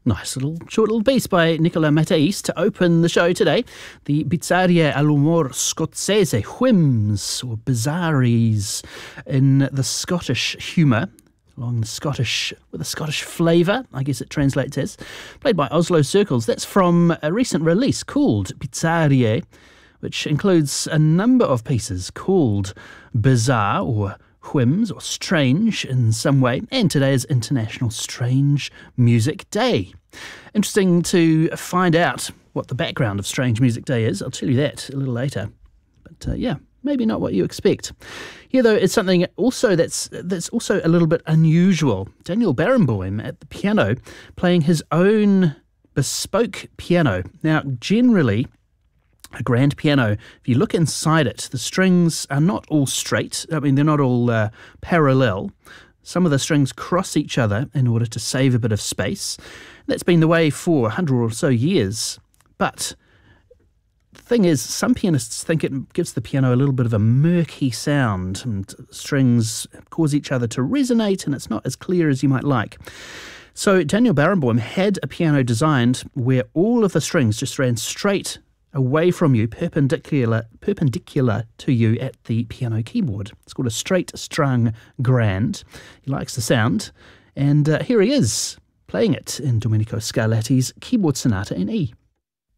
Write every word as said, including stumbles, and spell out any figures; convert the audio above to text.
Nice little short little piece by Nicola Mattei to open the show today. The Bizarre all'umor scozzese, whims or bizarreries in the Scottish humour, along the Scottish, with a Scottish flavour, I guess it translates as, played by Oslo Circles. That's from a recent release called Bizarre, which includes a number of pieces called Bizarre or whims or strange in some way, and today is International Strange Music Day. Interesting to find out what the background of Strange Music Day is. I'll tell you that a little later. But uh, yeah, maybe not what you expect. Here, though, is something also that's that's also a little bit unusual. Daniel Barenboim at the piano, playing his own bespoke piano. Now, generally, a grand piano, if you look inside it, the strings are not all straight. I mean, they're not all uh, parallel. Some of the strings cross each other in order to save a bit of space. That's been the way for a hundred or so years. But the thing is, some pianists think it gives the piano a little bit of a murky sound, and strings cause each other to resonate, and it's not as clear as you might like. So Daniel Barenboim had a piano designed where all of the strings just ran straight away from you, perpendicular perpendicular to you at the piano keyboard. It's called a straight strung grand. He likes the sound, and uh, here he is playing it in Domenico Scarlatti's Keyboard Sonata in E.